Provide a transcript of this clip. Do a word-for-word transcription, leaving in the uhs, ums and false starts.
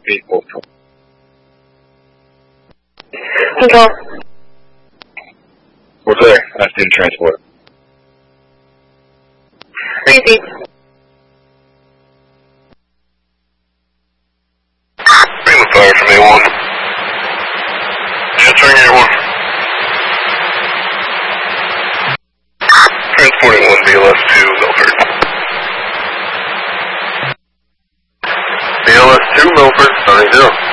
eight Wolf. Control. We're clear. I see the transport. Receive. Bring the fire from A one. Answering A one. Transporting one B L S to Milford. B L S two Milford, nine zero.